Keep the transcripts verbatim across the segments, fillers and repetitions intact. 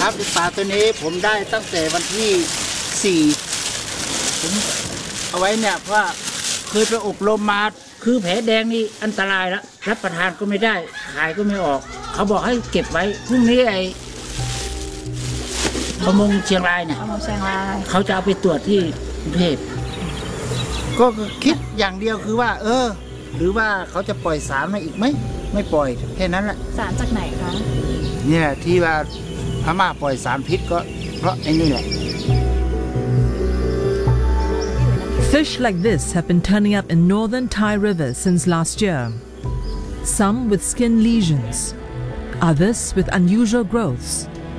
ครับปลาตัวนี้ผมได้ตั้งแต่วันที่สี่ผมเอาไว้เนี่ยเพราะเคยไปอบรมมาคือแผลแดงนี่อันตรายแล้วรับประทานก็ไม่ได้ขายก็ไม่ออกเขาบอกให้เก็บไว้พรุ่งนี้ไอ้ประมงเชียงรายเนี่ยประมงเชียงรายเขาจะเอาไปตรวจที่กรุงเทพก็คิดอย่างเดียวคือว่า เออ หรือว่าเขาจะปล่อยสารมาอีกไหมไม่ปล่อยแค่นั้นแหละสารจากไหนคะเนี่ยที่ว่าพม่าปล่อยสารพิษก็เพราะไอ้นี่แหละ Fish like this have been turning up in northern Thai rivers since last year. Some with skin lesions, others with unusual growths.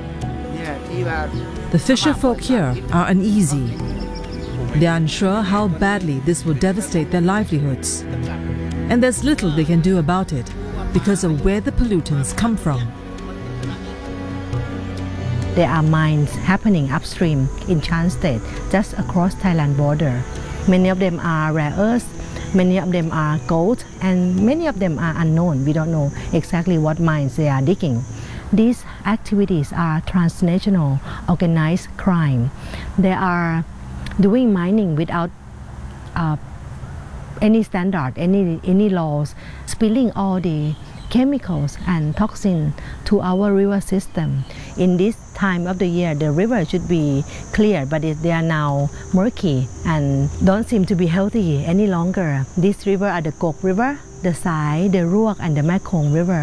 The fisher folk here are uneasy. They are unsure how badly this will devastate their livelihoods. And there's little they can do about it because of where the pollutants come from. There are mines happening upstream in Chan State, just across Thailand border. Many of them are rare earths, many of them are gold, and many of them are unknown. We don't know exactly what mines they are digging. These activities are transnational organized crime. They are doing mining without uh, any standard, any, any laws, spilling all the chemicals and toxins to our river system. In this time of the year, the river should be clear, but it, they are now murky and don't seem to be healthy any longer. These rivers are the Kok River, the Sai, the Ruak, and the Mekong River.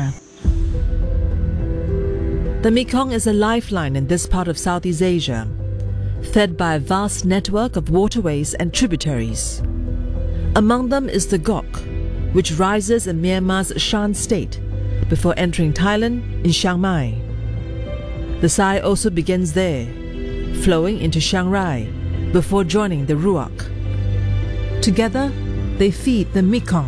The Mekong is a lifeline in this part of Southeast Asia, fed by a vast network of waterways and tributaries. Among them is the Gok, which rises in Myanmar's Shan State before entering Thailand in Chiang Mai. The Sai also begins there, flowing into Chiang Rai before joining the Ruak. Together, they feed the Mekong.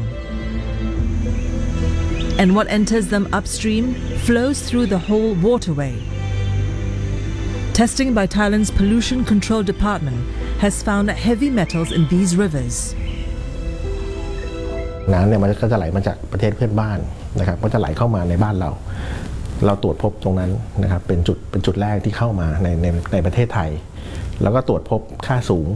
And what enters them upstream flows through the whole waterway. Testing by Thailand's Pollution Control Department has found heavy metals in these rivers. น้ำเนี่ยมันก็จะไหลมาจากประเทศเพื่อนบ้านนะครับก็จะไหลเข้ามาในบ้านเราเราตรวจพบตรงนั้นนะครับเป็นจุดเป็นจุดแรกที่เข้ามาในในในประเทศไทยแล้วก็ตรวจพบค่าสูง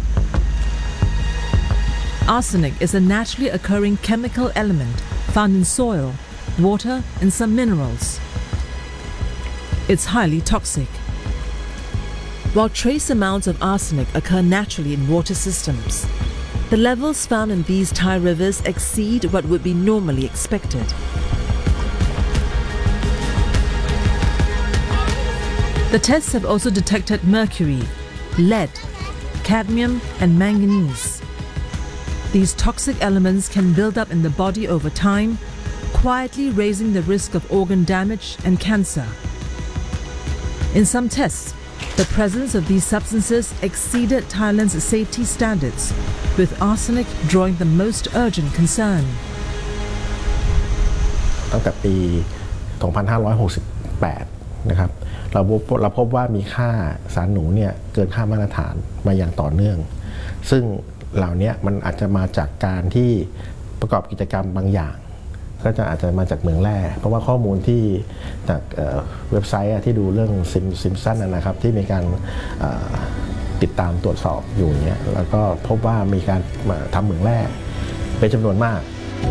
Arsenic is a naturally occurring chemical element found in soil, water, and some minerals. It's highly toxic. While trace amounts of arsenic occur naturally in water systems, the levels found in these Thai rivers exceed what would be normally expected. The tests have also detected mercury, lead, cadmium, and manganese. These toxic elements can build up in the body over time, quietly raising the risk of organ damage and cancer. In some tests, the presence of these substances exceeded Thailand's safety standards, with arsenic drawing the most urgent concern. ตั้งแต่ปี สองพันห้าร้อยหกสิบแปด นะครับเราพบเราพบว่ามีค่าสารหนูเนี่ยเกินค่ามาตรฐานมาอย่างต่อเนื่องซึ่งเหล่านี้มันอาจจะมาจากการที่ประกอบกิจกรรมบางอย่างก็จะอาจจะมาจากเมืองแร่เพราะว่าข้อมูลที่จากเว็บไซต์ที่ดูเรื่องซิมซิมซันนะครับที่มีการติดตามตรวจสอบอยู่เนี้ยแล้วก็พบว่ามีการทำเหมืองแร่เป็นจำนวนมาก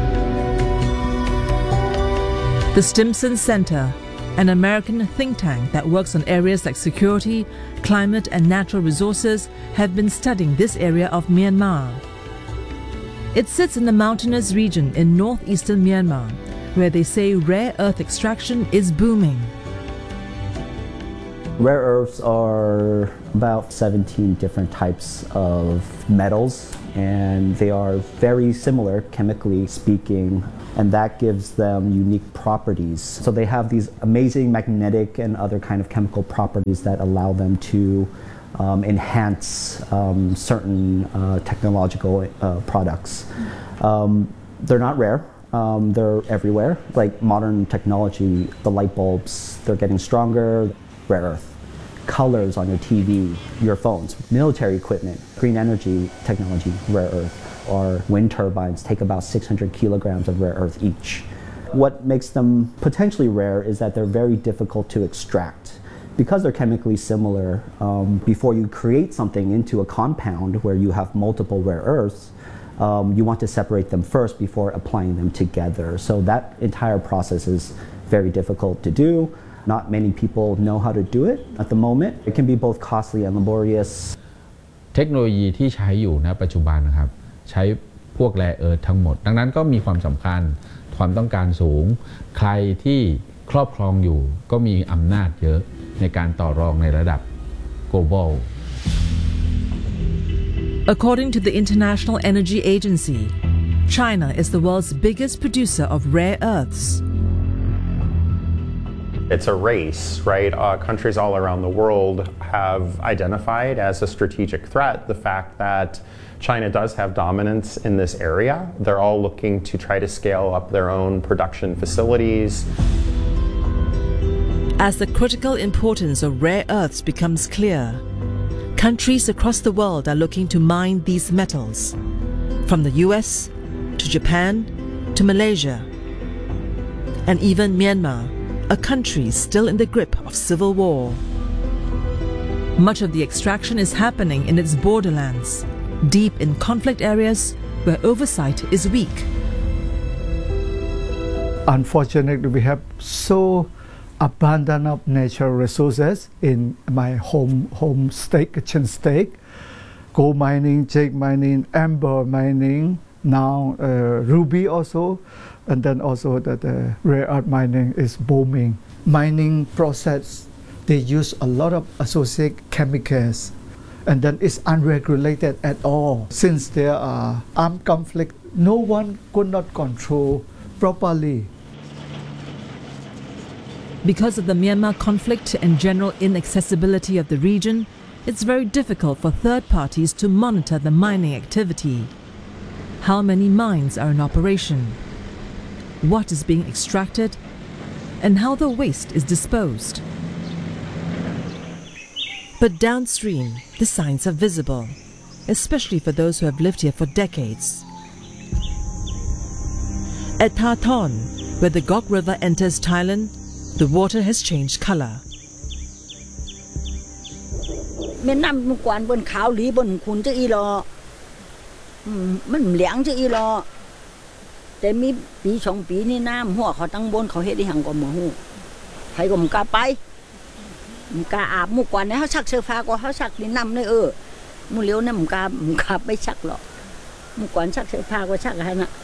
The Stimson Center, an American think tank that works on areas like security, climate, and natural resources, have been studying this area of Myanmar. It sits in the mountainous region in northeastern Myanmar, where they say rare earth extraction is booming. Rare earths are about seventeen different types of metals, and they are very similar, chemically speaking, and that gives them unique properties. So they have these amazing magnetic and other kind of chemical properties that allow them to um, enhance um, certain uh, technological uh, products. Um, they're not rare. Um, they're everywhere. Like modern technology, the light bulbs, they're getting stronger. Rare earth. Colors on your T V, your phones, military equipment, green energy technology, rare earth, or wind turbines take about six hundred kilograms of rare earth each. What makes them potentially rare is that they're very difficult to extract Because they're chemically similar, um, before you create something into a compound where you have multiple rare earths, um, you want to separate them first before applying them together. So that entire process is very difficult to do. Not many people know how to do it at the moment. It can be both costly and laborious. เทคโนโลยีที่ใช้อยู่ณปัจจุบันนะครับใช้พวกแร่เอิร์ธทั้งหมดดังนั้นก็มีความสำคัญความต้องการสูงใครที่ครอบครองอยู่ก็มีอำนาจเยอะในการต่อรองในระดับ global According to the International Energy Agency, China is the world's biggest producer of rare earths. It's a race, right? Uh, countries all around the world have identified as a strategic threat the fact that China does have dominance in this area. They're all looking to try to scale up their own production facilities. As the critical importance of rare earths becomes clear, countries across the world are looking to mine these metals, from the U S to Japan to Malaysia, and even Myanmar, a country still in the grip of civil war. Much of the extraction is happening in its borderlands, deep in conflict areas where oversight is weak. Unfortunately, we have so abundant of natural resources in my home home state, Chin State. Gold mining, jade mining, amber mining, now uh, ruby also, and then also the, the rare earth mining is booming. Mining process, they use a lot of associated chemicals, and then it's unregulated at all. Since there are armed conflict, no one could not control properly. Because of the Myanmar conflict and general inaccessibility of the region, it's very difficult for third parties to monitor the mining activity. How many mines are in operation? What is being extracted? And how the waste is disposed? But downstream, the signs are visible, especially for those who have lived here for decades. At Tha Thon, where the Gok River enters Thailand, the water has changed color. แม่น้ำมันกวนบนขาวหลีบนขุนจะอีรอมันเหลียงจะอีรอแต่มีปีสองปีนี่น้ำหัวเขาตั้งบนเขาเฮ็ดได้หังก็บ่ฮู้ใครก็บ่กล้าไปบ่กล้าอาบหมู่กวนให้เฮาซักเสื้อผ้าก็เฮาซักในน้ำในเออหมู่เหลียวเนี่ยบ่กล้าบ่กล้าไปซักหรอกหมู่กวนซักเสื้อผ้าก็ซักให้น่ะ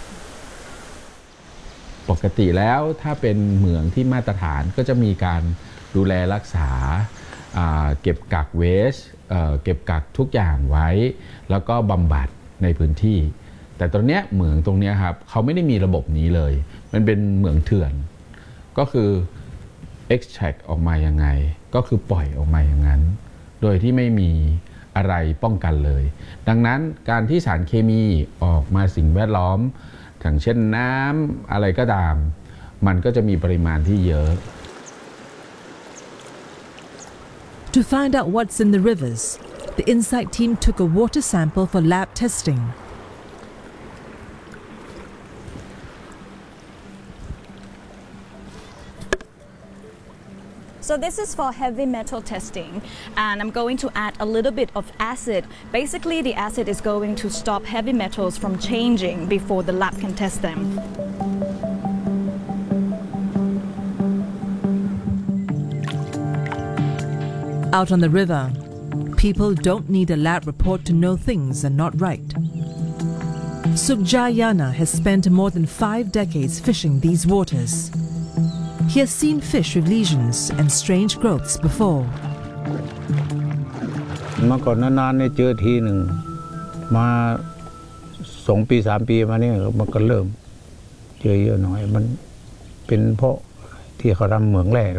ปกติแล้วถ้าเป็นเหมืองที่มาตรฐานก็จะมีการดูแลรักษาเก็บกักเวสเก็บกักทุกอย่างไว้แล้วก็บำบัดในพื้นที่แต่ตอนนี้เหมืองตรงนี้ครับเขาไม่ได้มีระบบนี้เลยมันเป็นเหมืองเถื่อนก็คือ extract ออกมายังไงก็คือปล่อยออกมาอย่างนั้นโดยที่ไม่มีอะไรป้องกันเลยดังนั้นการที่สารเคมีออกมาสิ่งแวดล้อมอย่างเช่นน้ำอะไรก็ตามมันก็จะมีปริมาณที่เยอะ To find out what's in the rivers, the InSight team took a water sample for lab testing. So this is for heavy metal testing, and I'm going to add a little bit of acid. Basically, the acid is going to stop heavy metals from changing before the lab can test them. Out on the river, people don't need a lab report to know things are not right. Sukjayana has spent more than five decades fishing these waters. He has seen fish with lesions and strange growths before. เมื่อก่อนนานๆเนี่ยเจอทีหนึ่งมาสองปีสามปีมาเนี่ยมันก็เริ่มเจอเยอะหน่อยมันเป็นเพราะที่เขาทำเหมืองแร่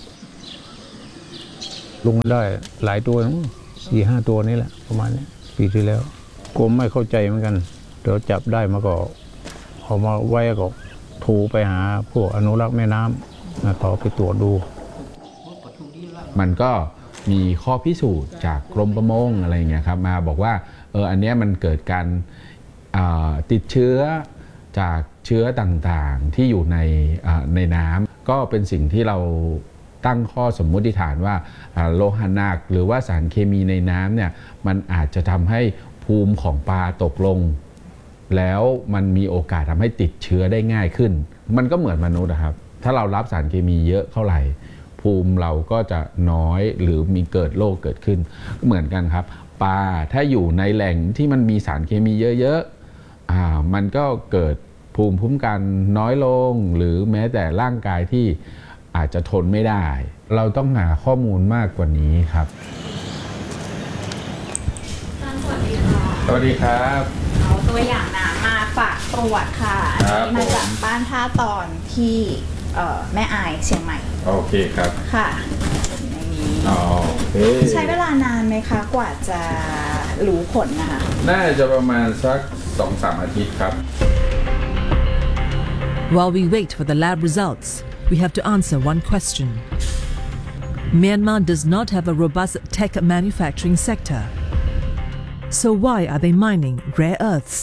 ลงได้หลายตัวสี่ห้าตัวนี่แหละประมาณนี้ปีที่แล้วก็ไม่เข้าใจเหมือนกันเดี๋ยวจับได้มาก็เอามาไว้ก็โทรไปหาพวกอนุรักษ์แม่น้ำมาขอไปตรวจดูมันก็มีข้อพิสูจน์จากกรมประมงอะไรเงี้ยครับมาบอกว่าเอออันเนี้ยมันเกิดการติดเชื้อจากเชื้อต่างๆที่อยู่ในในน้ำก็เป็นสิ่งที่เราตั้งข้อสมมติฐานว่าโลหะหนักหรือว่าสารเคมีในน้ำเนี่ยมันอาจจะทำให้ภูมิของปลาตกลงแล้วมันมีโอกาสทำให้ติดเชื้อได้ง่ายขึ้นมันก็เหมือนมนุษย์นะครับถ้าเรารับสารเคมีเยอะเท่าไหร่ภูมิเราก็จะน้อยหรือมีเกิดโรคเกิดขึ้นเหมือนกันครับปลาถ้าอยู่ในแหล่งที่มันมีสารเคมีเยอะๆอ่ามันก็เกิดภูมิคุ้มกันน้อยลงหรือแม้แต่ร่างกายที่อาจจะทนไม่ได้เราต้องหาข้อมูลมากกว่านี้ครับสวัสดีค่ะสวัสดีครับเอาตัวอย่างน้ำมาฝากตรวจค่ะอันนี้มาจากบ้านท่าตอนที่แม่อายเชียงใหม่โอเคครับค่ะอ๋อใช้เวลานานไหมคะกว่าจะรู้ผลนะคะน่าจะประมาณสัก สองถึงสาม อาทิตย์ครับ While we wait for the lab results, we have to answer one question. Myanmar does not have a robust tech manufacturing sector. So why are they mining rare earths?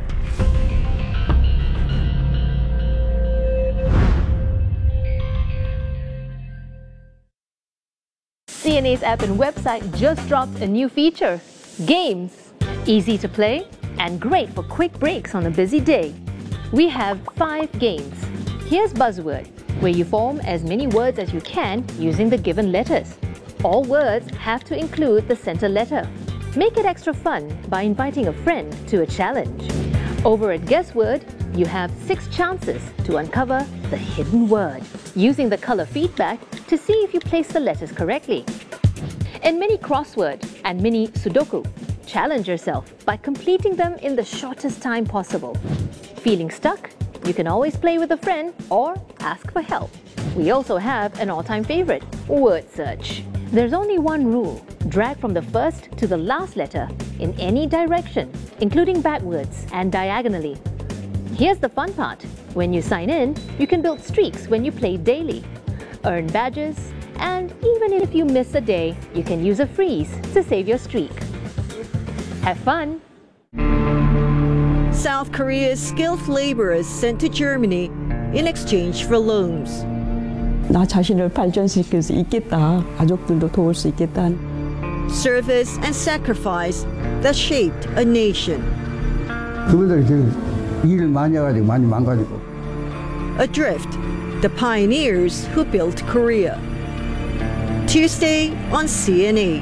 C N A's app and website just dropped a new feature, Games. Easy to play and great for quick breaks on a busy day. We have five games. Here's Buzzword, where you form as many words as you can using the given letters. All words have to include the center letter. Make it extra fun by inviting a friend to a challenge. Over at Guessword, you have six chances to uncover the hidden word, using the color feedback to see if you place the letters correctly. In Mini Crossword and Mini Sudoku, challenge yourself by completing them in the shortest time possible. Feeling stuck? You can always play with a friend or ask for help. We also have an all-time favorite, word search. There's only one rule. Drag from the first to the last letter in any direction, including backwards and diagonally. Here's the fun part. When you sign in, you can build streaks when you play daily, earn badges, and even if you miss a day, you can use a freeze to save your streak. Have fun! South Korea's skilled laborers sent to Germany in exchange for loans. 나 자신을 발전시킬 수 있겠다. 가족들도 도울 수 있겠다. Service and sacrifice that shaped a nation. 그분들이 지금 일을 많이 해가지고 많이 망가지고. Adrift, the pioneers who built Korea. Tuesday on C N A.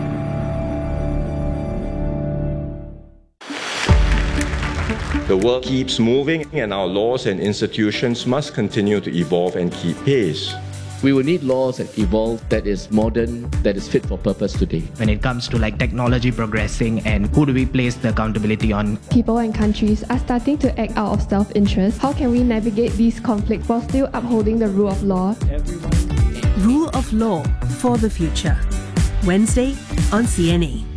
The world keeps moving and our laws and institutions must continue to evolve and keep pace. We will need laws that evolve, that is modern, that is fit for purpose today. When it comes to like technology progressing and who do we place the accountability on? People and countries are starting to act out of self-interest. How can we navigate these conflicts while still upholding the rule of law? Rule of Law for the Future. Wednesday on C N A.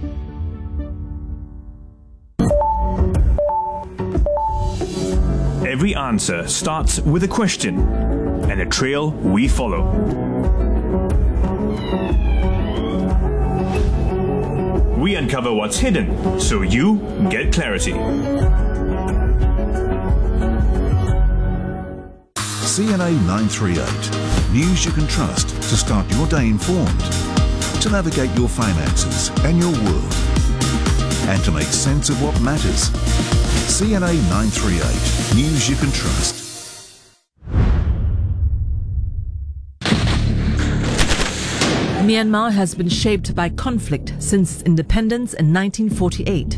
Every answer starts with a question, and a trail we follow. We uncover what's hidden, so you get clarity. C N A nine three eight. News you can trust to start your day informed, to navigate your finances and your world, and to make sense of what matters. C N A nine three eight. News you can trust. Myanmar has been shaped by conflict since its independence in nineteen forty-eight.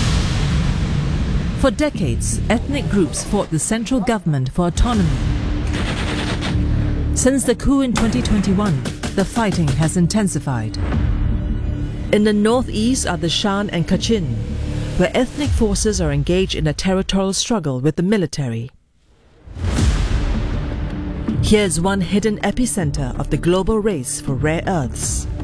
For decades, ethnic groups fought the central government for autonomy. Since the coup in twenty twenty-one, the fighting has intensified. In the northeast are the Shan and Kachin, where ethnic forces are engaged in a territorial struggle with the military. Here's one hidden epicenter of the global race for rare earths.